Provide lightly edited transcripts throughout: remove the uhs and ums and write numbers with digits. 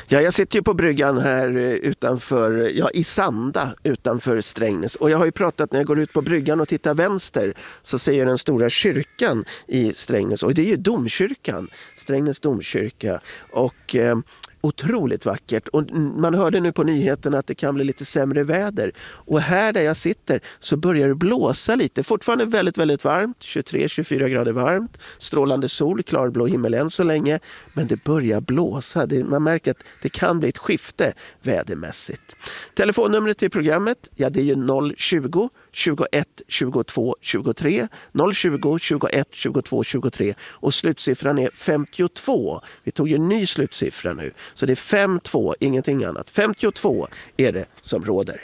Ja, jag sitter ju på bryggan här utanför, i Sanda utanför Strängnäs. Och jag har ju pratat när jag går ut på bryggan och tittar vänster så ser jag den stora kyrkan i Strängnäs. Och det är ju domkyrkan, Strängnäs domkyrka. Och otroligt vackert. Och man hörde nu på nyheterna att det kan bli lite sämre väder. Och här där jag sitter så börjar det blåsa lite. Fortfarande väldigt, väldigt varmt. 23-24 grader varmt. Strålande sol, klarblå himmel än så länge. Men det börjar blåsa. Man märker att det kan bli ett skifte vädermässigt. Telefonnumret till programmet, ja det är ju 020 21 22 23. 020 21 22 23. Och slutsiffran är 52. Vi tog ju en ny slutsiffra nu. Så det är 5-2, ingenting annat. 52 är det som råder.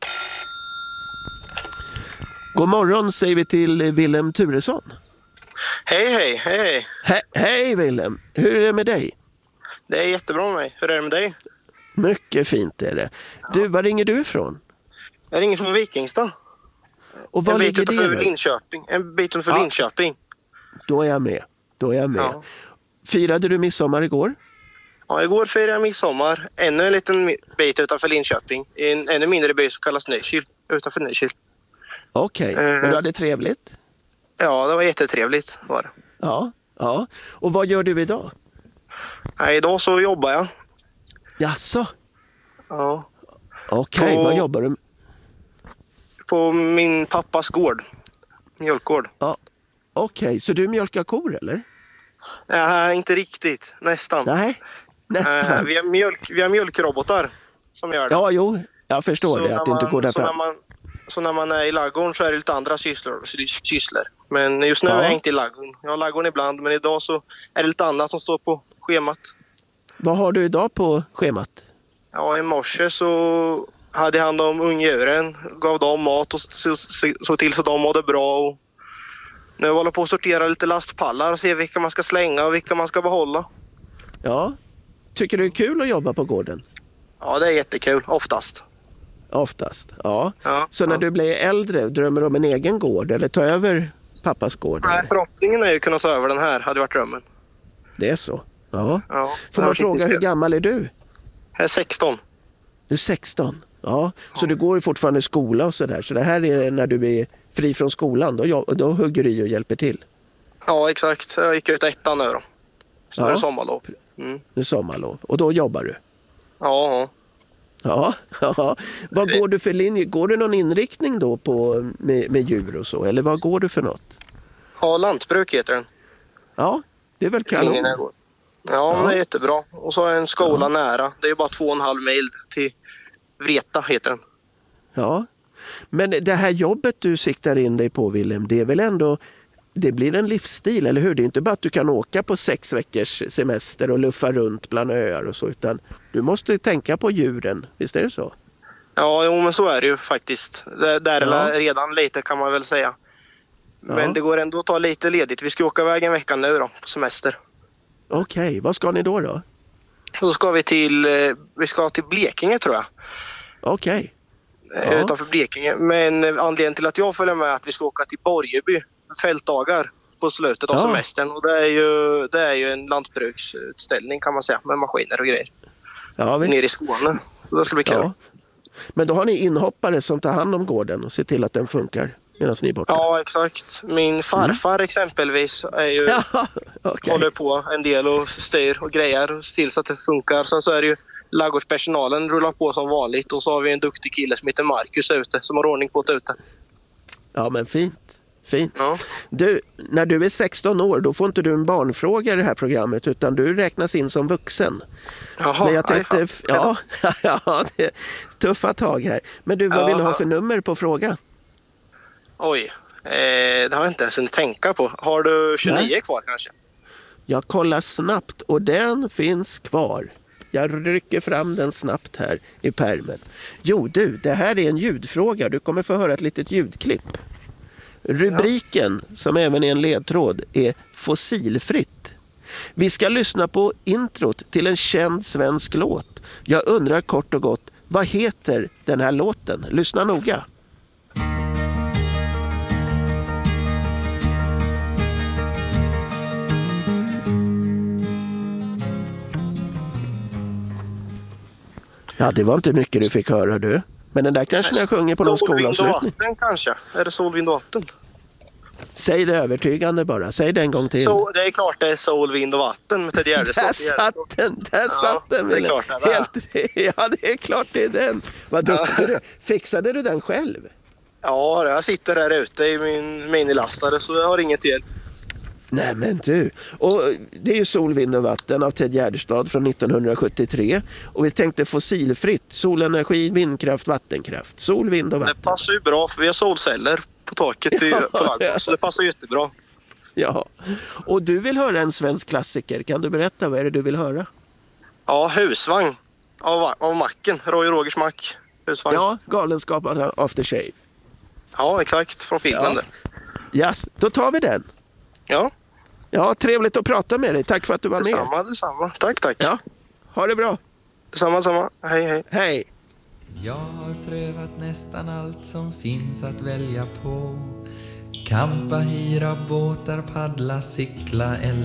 God morgon säger vi till Willem Turesson. Hej. Hej Willem, hur är det med dig? Det är jättebra med mig. Hur är det med dig? Mycket fint är det. Du, var ringer du ifrån? Jag ringer från Vikingstad. Och var ligger det? En bit utanför Linköping. Då är jag med. Ja. Firade du midsommar igår? Ja, igår firade jag midsommar. Ännu en liten bit utanför Linköping. I en ännu mindre by som kallas Nykiel. Utanför Nykiel. Okej, men du hade trevligt? Ja, det var jättetrevligt var det. Ja. Och vad gör du idag? Nej, idag så jobbar jag. Jaså? Ja. Okej, vad jobbar du med? På min pappas gård. Mjölkgård. Ja. Okej, så du mjölkar kor eller? Nej, inte riktigt. Nästan. Nej, nästan. Vi har mjölkrobotar som gör det. Ja, jo. Jag förstår det. Att det inte går därför. Så när man är i ladugården så är det lite andra sysslor. Men just nu är jag inte i ladugården. Jag har ladugården ibland, men idag så är det lite annat som står på schemat. Vad har du idag på schemat? Ja, i morse så hade jag hand om ungdjuren. Gav dem mat och såg till så de mådde bra. Och nu håller jag på att sortera lite lastpallar och se vilka man ska slänga och vilka man ska behålla. Ja. Tycker du det är kul att jobba på gården? Ja, det är jättekul. Oftast, ja. Så när du blir äldre, drömmer du om en egen gård eller ta över pappas gård? Nej, förhoppningen är ju att kunna ta över den här, hade varit drömmen. Det är så? Ja. Får man fråga hur gammal är du? Jag är 16. Du är 16? Ja. Så du går fortfarande i skola och sådär. Så det här är när du är fri från skolan, då hugger du i och hjälper till? Ja, exakt. Jag gick ut ettan nu då. Så det är sommarlov. Det är sommarlov. Och då jobbar du? Ja. Vad går du för linje? Går du någon inriktning då med djur och så? Eller vad går du för något? Ja, lantbruk heter den. Ja, det är väl kanon. Ja, det är jättebra. Och så är en skola nära. Det är bara 2,5 mil till Vreta heter den. Ja, men det här jobbet du siktar in dig på, Willem, det är väl ändå... Det blir en livsstil, eller hur? Det är inte bara att du kan åka på 6 veckors semester och luffa runt bland öar och så, utan du måste tänka på djuren. Visst är det så? Ja, men så är det ju faktiskt. Det är redan lite kan man väl säga. Men det går ändå att ta lite ledigt. Vi ska åka iväg en vecka nu då, på semester. Okej, vad ska ni då? Då ska vi till Blekinge tror jag. Okej. Utanför Blekinge. Men anledningen till att jag följer med är att vi ska åka till Borgeby. Fältdagar på slutet av semestern. Och det är ju en lantbruksutställning kan man säga. Med maskiner och grejer. Ja, visst. Nere i Skåne. Så det ska bli kul. Ja. Men då har ni inhoppare som tar hand om gården och ser till att den funkar medan ni är borta. Ja, exakt. Min farfar exempelvis är ju håller på en del och styr och grejer och ser till så att det funkar. Sen så är det ju ladugårdspersonalen rullar på som vanligt. Och så har vi en duktig kille som heter Marcus ute som har ordning på det ute. Ja, men fint. Ja. Du, när du är 16 år då får inte du en barnfråga i det här programmet utan du räknas in som vuxen. Jaha, men jag tänkte, det är tuffa tag här. Men du, vad vill du ha för nummer på fråga? Oj, det har jag inte ens tänka på. Har du 29 kvar kanske? Jag kollar snabbt och den finns kvar. Jag rycker fram den snabbt här i pärmen. Jo du, det här är en ljudfråga. Du kommer få höra ett litet ljudklipp. Rubriken, som även är en ledtråd, är fossilfritt. Vi ska lyssna på introt till en känd svensk låt. Jag undrar kort och gott, vad heter den här låten? Lyssna noga. Ja, det var inte mycket du fick höra du. Men den där kanske jag sjunger på någon skolavslutning. Sol, vind och vatten kanske. Är det sol, vind och vatten? Säg det övertygande bara. Säg det en gång till. Så, det är klart det är sol, vind och vatten med Ted Gärdestad. Där satt den. Det är klart det är. Ja, det är klart det är den. Vad duktig du. Fixade du den själv? Ja, jag sitter där ute i min minilastare så jag har inget fel. Nej men du, och det är ju Sol, vind och vatten av Ted Gärdestad från 1973 och vi tänkte fossilfritt, solenergi, vindkraft, vattenkraft, sol, vind och vatten. Det passar ju bra för vi har solceller på taket på Laggård, så det passar jättebra. Ja, och du vill höra en svensk klassiker, kan du berätta vad är det du vill höra? Ja, Husvagn av Macken, Roy Rogers Mack, Husvagn. Ja, Galenskaparna After Shave. Ja, exakt, från filmen. Ja, yes, då tar vi den. Ja. Ja, trevligt att prata med dig. Tack för att du var med. Detsamma. Tack. Ja, ha det bra. Detsamma. Hej. Hej. Jag har prövat nästan allt som finns att välja på. Kampa, hyra båtar, paddla, cykla eller